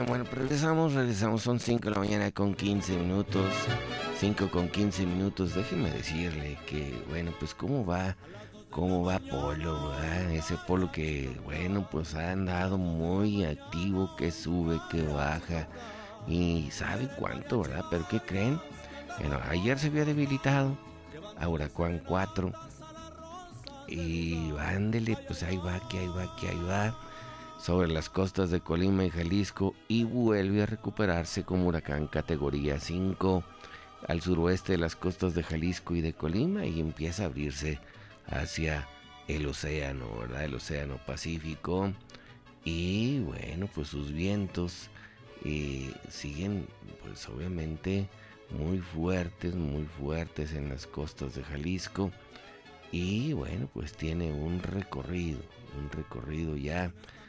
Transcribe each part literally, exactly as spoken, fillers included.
Bueno, bueno, pues regresamos, regresamos, son cinco de la mañana con quince minutos, cinco con quince minutos, déjeme decirle que, bueno, pues cómo va, cómo va Polo, ¿verdad? Ese Polo que, bueno, pues ha andado muy activo, que sube, que baja, y sabe cuánto, ¿verdad? Pero ¿qué creen? Bueno, ayer se había debilitado a Huracán cuatro, y ándele, pues ahí va, que ahí va, que ahí va, sobre las costas de Colima y Jalisco, y vuelve a recuperarse como huracán categoría cinco al suroeste de las costas de Jalisco y de Colima, y empieza a abrirse hacia el océano, ¿verdad? El océano Pacífico. Y bueno, pues sus vientos eh, siguen, pues obviamente muy fuertes, muy fuertes en las costas de Jalisco. Y bueno, pues tiene un recorrido, un recorrido ya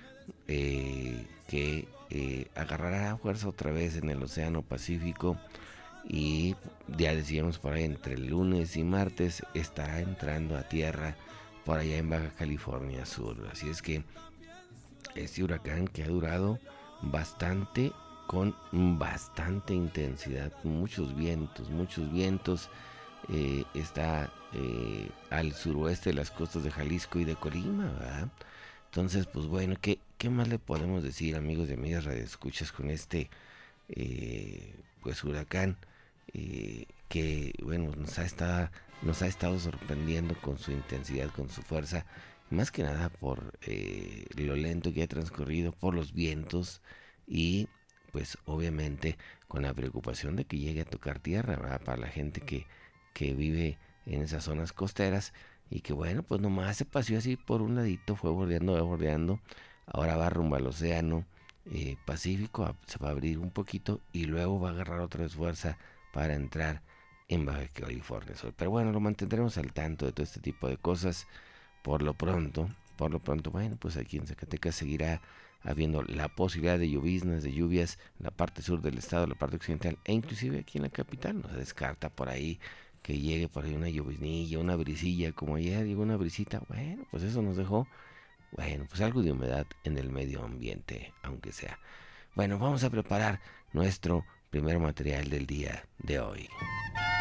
eh, que eh, agarrará fuerza otra vez en el Océano Pacífico, y ya decíamos por ahí entre el lunes y martes estará entrando a tierra por allá en Baja California Sur. Así es que este huracán, que ha durado bastante, con bastante intensidad, muchos vientos, muchos vientos, eh, está eh, al suroeste de las costas de Jalisco y de Colima, ¿verdad? Entonces, pues bueno, ¿qué, qué más le podemos decir, amigos y amigas radioescuchas, con este eh, pues huracán eh, que, bueno, nos ha estado nos ha estado sorprendiendo con su intensidad, con su fuerza, más que nada por eh, lo lento que ha transcurrido, por los vientos, y pues obviamente con la preocupación de que llegue a tocar tierra, ¿verdad? Para la gente que, que vive en esas zonas costeras, y que bueno, pues nomás se paseó así por un ladito, fue bordeando, va bordeando, ahora va rumbo al océano eh, Pacífico, se va a abrir un poquito y luego va a agarrar otra vez fuerza para entrar en Baja California Sur. Pero bueno, lo mantendremos al tanto de todo este tipo de cosas. Por lo pronto, por lo pronto, bueno, pues aquí en Zacatecas seguirá habiendo la posibilidad de lloviznas, de lluvias en la parte sur del estado, la parte occidental, e inclusive aquí en la capital. No se descarta por ahí que llegue por ahí una lloviznilla, una brisilla, como ayer llegó una brisita. Bueno, pues eso nos dejó, bueno, pues algo de humedad en el medio ambiente, aunque sea. Bueno, vamos a preparar nuestro primer material del día de hoy.